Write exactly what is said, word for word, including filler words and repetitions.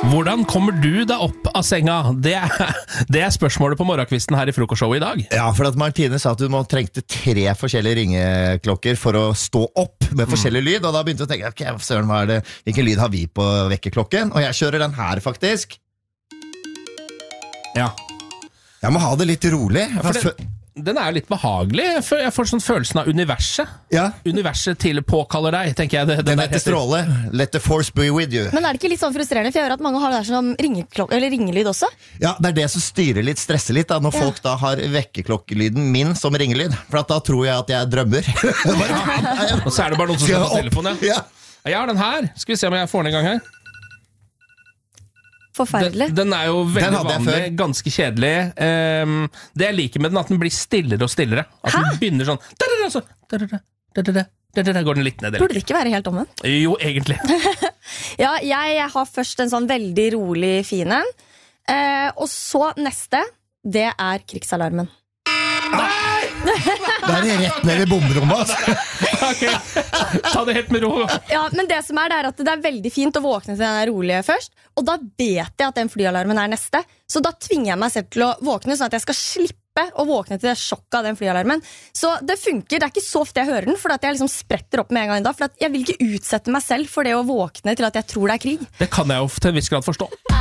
Hvordan kommer du deg opp av senga? Det er, det er spørsmålet på morgenkvisten her i frokostshowet i dag. Ja, for at Martine sa at du må trengte tre forskjellige ringeklokker for å stå opp med forskjellig lyd, og da begynte jeg å tenke, ok, søren, hva er det? Hvilken lyd har vi på vekkerklokken? Og jeg kjører den her faktisk. Ja. Jeg må ha det litt rolig. For det, den er jo litt behagelig. Jeg får sånn følelsen av universet. Ja. Universet til påkaller deg, tenker jeg. Det, den heter stråle. Let the force be with you. Men er det ikke litt sånn frustrerende? For jeg hører at mange har det der som ringeklok- eller ringelyd også. Ja, det er det som styrer litt, stresser litt da, når ja. folk da har vekkerklokkelyden min som ringelyd. For at da tror jeg at jeg drømmer. Og så er det bare noen som skal på telefonen. Ja. Ja. Jeg har den her. Skal vi se om jeg får den en gang her. Forferdelig. Den, den er jo veldig vanlig, ganske kjedelig. Um, det jeg liker med den, at den blir stillere og stillere. At Hæ? den begynner sånn så, går den litt ned. Burde det ikke være helt omvendt? Jo, egentlig. Ja, jeg har først en sånn veldig rolig fin en. Eh, og så neste, det er krigsalarmen. Nei! Da er det rett ned i bomberommet, altså. Ok, ta det helt med ro. Ja, men det som er, det er at det er veldig fint å våkne til den rolige først, og da vet jeg at den flyalarmen er neste, så da tvinger jeg meg selv til å våkne, sånn at jeg skal slippe å våkne til det sjokket av den flyalarmen. Så det funker, det er ikke så ofte jeg hører den, for at jeg liksom spretter opp med en gang da, for at jeg vil ikke utsette meg selv for det å våkne til at jeg tror det er krig. Det kan jeg jo til en viss grad forstå.